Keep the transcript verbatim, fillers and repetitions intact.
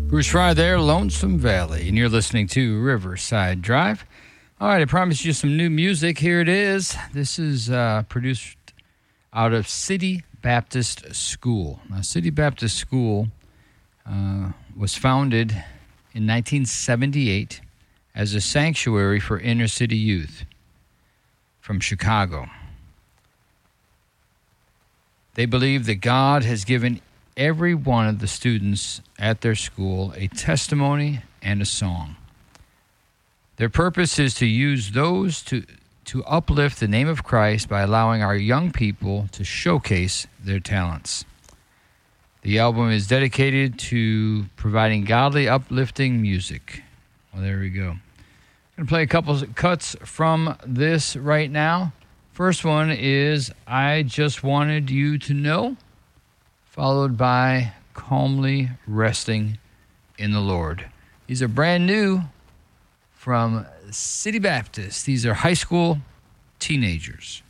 Bruce Fry there, Lonesome Valley, and you're listening to Riverside Drive. All right, I promised you some new music. Here it is. This is uh, produced out of City Baptist School. Now, City Baptist School uh, was founded in nineteen seventy-eight as a sanctuary for inner city youth from Chicago. They believe that God has given every one of the students at their school a testimony and a song. Their purpose is to use those to, to uplift the name of Christ by allowing our young people to showcase their talents. The album is dedicated to providing godly, uplifting music. Well, there we go. I'm going to play a couple of cuts from this right now. First one is I Just Wanted You to Know, followed by Calmly Resting in the Lord. These are brand new from City Baptist. These are high school teenagers.